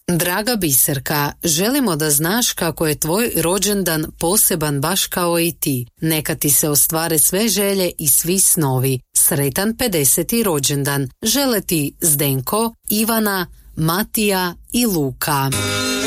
Draga Biserka, želimo da znaš kako je tvoj rođendan poseban baš kao i ti. Neka ti se ostvare sve želje i svi snovi. Sretan 50. rođendan. Žele ti Zdenko, Ivana, Matija i Luka.